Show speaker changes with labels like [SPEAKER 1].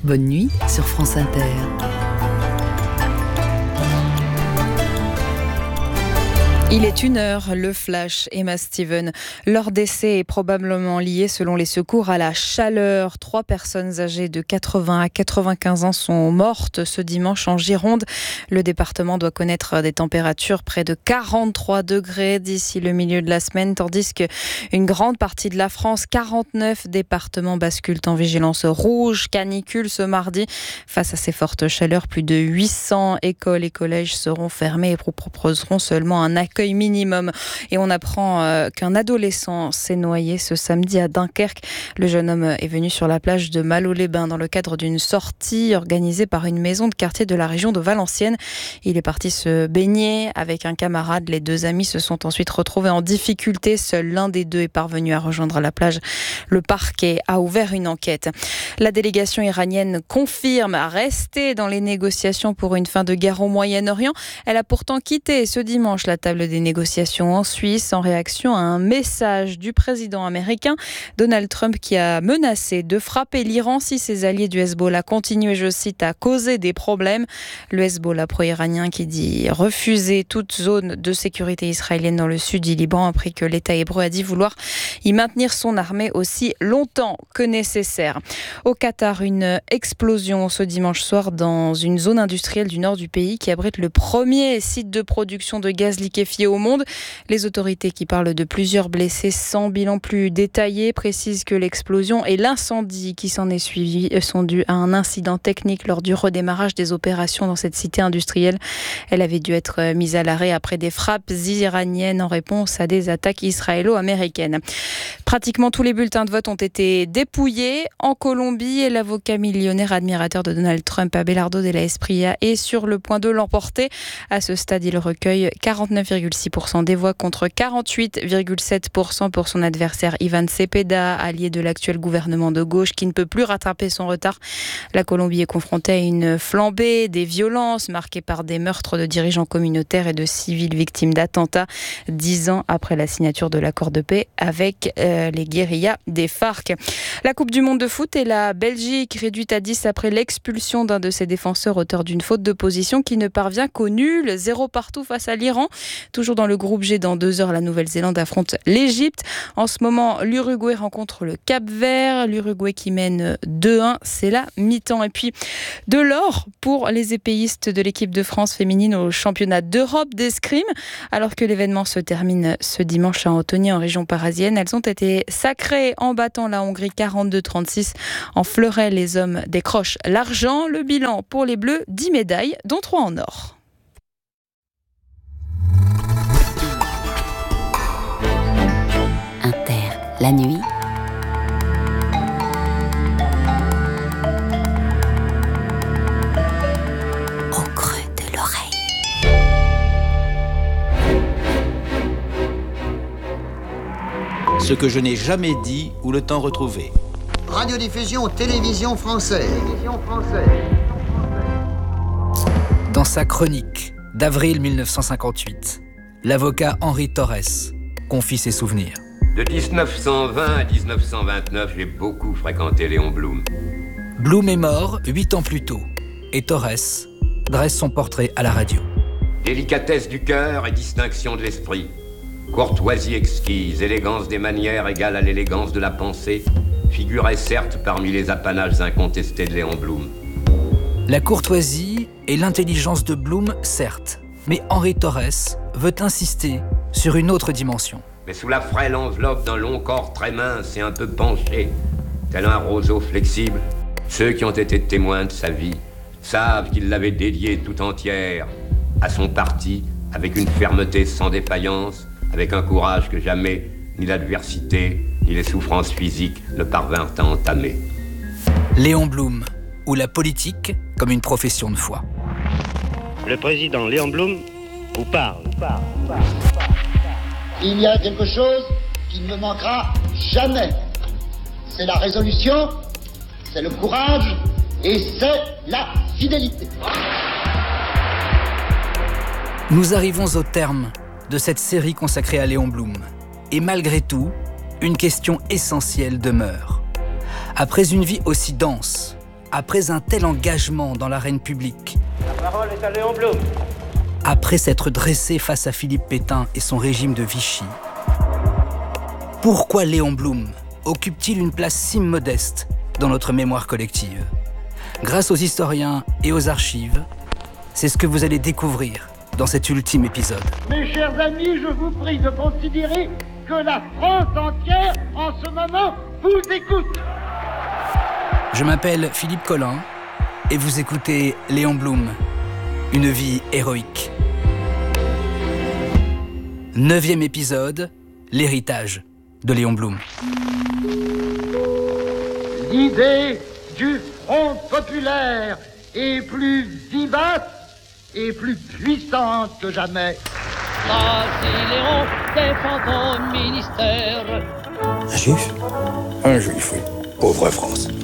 [SPEAKER 1] Bonne nuit sur France Inter.
[SPEAKER 2] Il est 1h, le flash, Emma Steven. Leur décès est probablement lié, selon les secours, à la chaleur. 3 personnes âgées de 80 à 95 ans sont mortes ce dimanche en Gironde. Le département doit connaître des températures près de 43 degrés d'ici le milieu de la semaine, tandis qu'une grande partie de la France, 49 départements basculent en vigilance rouge, canicule ce mardi. Face à ces fortes chaleurs, plus de 800 écoles et collèges seront fermés et proposeront seulement un accueil minimum. Et on apprend qu'un adolescent s'est noyé ce samedi à Dunkerque. Le jeune homme est venu sur la plage de Malo-les-Bains dans le cadre d'une sortie organisée par une maison de quartier de la région de Valenciennes. Il est parti se baigner avec un camarade. Les 2 amis se sont ensuite retrouvés en difficulté. Seul l'un des 2 est parvenu à rejoindre la plage. Le parquet a ouvert une enquête. La délégation iranienne confirme rester dans les négociations pour une fin de guerre au Moyen-Orient. Elle a pourtant quitté ce dimanche la table des négociations en Suisse en réaction à un message du président américain Donald Trump qui a menacé de frapper l'Iran si ses alliés du Hezbollah continuaient, je cite, à causer des problèmes. Le Hezbollah pro-iranien qui dit refuser toute zone de sécurité israélienne dans le sud du Liban, après que l'État hébreu a dit vouloir y maintenir son armée aussi longtemps que nécessaire. Au Qatar, une explosion ce dimanche soir dans une zone industrielle du nord du pays qui abrite le premier site de production de gaz liquéfié au monde. Les autorités qui parlent de plusieurs blessés sans bilan plus détaillé précisent que l'explosion et l'incendie qui s'en est suivi sont dus à un incident technique lors du redémarrage des opérations dans cette cité industrielle. Elle avait dû être mise à l'arrêt après des frappes iraniennes en réponse à des attaques israélo-américaines. Pratiquement tous les bulletins de vote ont été dépouillés en Colombie et l'avocat millionnaire admirateur de Donald Trump, Abelardo de la Espriella, est sur le point de l'emporter. À ce stade, il recueille 49,6% des voix contre 48,7% pour son adversaire Ivan Cepeda, allié de l'actuel gouvernement de gauche qui ne peut plus rattraper son retard. La Colombie est confrontée à une flambée des violences marquées par des meurtres de dirigeants communautaires et de civils victimes d'attentats 10 ans après la signature de l'accord de paix avec les guérillas des FARC. La Coupe du monde de foot et la Belgique réduite à 10 après l'expulsion d'un de ses défenseurs auteur d'une faute de position qui ne parvient qu'au nul, 0 partout face à l'Iran. Toujours dans le groupe G, dans 2 heures, la Nouvelle-Zélande affronte l'Égypte. En ce moment, l'Uruguay rencontre le Cap-Vert. L'Uruguay qui mène 2-1, c'est la mi-temps. Et puis, de l'or pour les épéistes de l'équipe de France féminine au championnat d'Europe d'escrime. Alors que l'événement se termine ce dimanche à Antony, en région parisienne, elles ont été sacrées en battant la Hongrie 42-36. En fleuret, les hommes décrochent l'argent. Le bilan pour les Bleus, 10 médailles, dont 3 en or.
[SPEAKER 1] La nuit, au creux de l'oreille.
[SPEAKER 3] Ce que je n'ai jamais dit ou le temps retrouvé.
[SPEAKER 4] Radiodiffusion, télévision française.
[SPEAKER 5] Dans sa chronique d'avril 1958, l'avocat Henri Torres confie ses souvenirs.
[SPEAKER 6] De 1920 à 1929, j'ai beaucoup fréquenté Léon Blum.
[SPEAKER 5] Blum est mort 8 ans plus tôt et Torres dresse son portrait à la radio.
[SPEAKER 6] Délicatesse du cœur et distinction de l'esprit. Courtoisie exquise, élégance des manières égale à l'élégance de la pensée, figurait certes parmi les apanages incontestés de Léon Blum.
[SPEAKER 5] La courtoisie et l'intelligence de Blum, certes, mais Henri Torres veut insister sur une autre dimension.
[SPEAKER 6] Mais sous la frêle enveloppe d'un long corps très mince et un peu penché, tel un roseau flexible, ceux qui ont été témoins de sa vie savent qu'il l'avait dédiée tout entière à son parti, avec une fermeté sans défaillance, avec un courage que jamais ni l'adversité ni les souffrances physiques ne parvinrent à entamer.
[SPEAKER 5] Léon Blum, ou la politique comme une profession de foi.
[SPEAKER 7] Le président Léon Blum vous parle.
[SPEAKER 4] Il y a quelque chose qui ne me manquera jamais. C'est la résolution, c'est le courage et c'est la fidélité.
[SPEAKER 5] Nous arrivons au terme de cette série consacrée à Léon Blum. Et malgré tout, une question essentielle demeure. Après une vie aussi dense, après un tel engagement dans l'arène publique,
[SPEAKER 7] La parole est à Léon Blum.
[SPEAKER 5] après s'être dressé face à Philippe Pétain et son régime de Vichy, pourquoi Léon Blum occupe-t-il une place si modeste dans notre mémoire collective? Grâce aux historiens et aux archives, c'est ce que vous allez découvrir dans cet ultime épisode.
[SPEAKER 4] Mes chers amis, je vous prie de considérer que la France entière, en ce moment, vous écoute.
[SPEAKER 5] Je m'appelle Philippe Collin et vous écoutez Léon Blum, une vie héroïque. 9e épisode, l'héritage de Léon Blum.
[SPEAKER 4] L'idée du Front populaire est plus vivace et plus puissante que jamais.
[SPEAKER 8] Léon, défend ton ministère.
[SPEAKER 9] Un juif, oui. Pauvre France.